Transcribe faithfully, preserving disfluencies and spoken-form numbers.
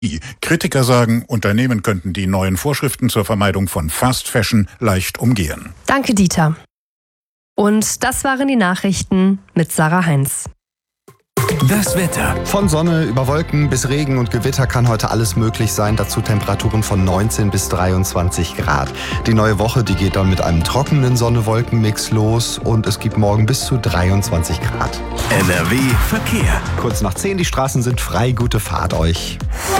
Kritiker sagen, Unternehmen könnten die neuen Vorschriften zur Vermeidung von Fast Fashion leicht umgehen. Danke, Dieter. Und das waren die Nachrichten mit Sarah Heinz. Das Wetter. Von Sonne über Wolken bis Regen und Gewitter kann heute alles möglich sein. Dazu Temperaturen von neunzehn bis dreiundzwanzig Grad. Die neue Woche, die geht dann mit einem trockenen Sonne-Wolken-Mix los und es gibt morgen bis zu dreiundzwanzig Grad. N R W Verkehr. Kurz nach zehn, die Straßen sind frei. Gute Fahrt euch.